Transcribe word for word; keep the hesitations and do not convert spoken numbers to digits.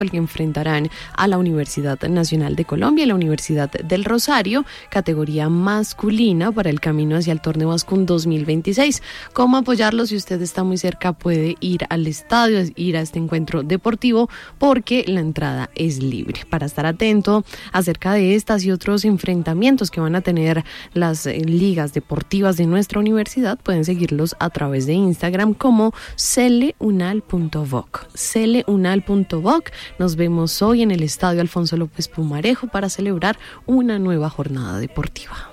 que enfrentarán a la Universidad Nacional de Colombia y la Universidad del Rosario, categoría masculina para el camino hacia el Torneo Ascun dos mil veintiséis. ¿Cómo apoyarlo? Si usted está muy cerca, puede ir al estadio, ir a este encuentro deportivo, porque la entrada es libre. Para estar atento acerca de estas y otros enfrentamientos que van a tener las eh, ligas deportivas de nuestra universidad, pueden seguirlos a través de Instagram como celeunal punto voc. celeunal punto voc. Nos vemos hoy en el Estadio Alfonso López Pumarejo para celebrar una nueva jornada deportiva.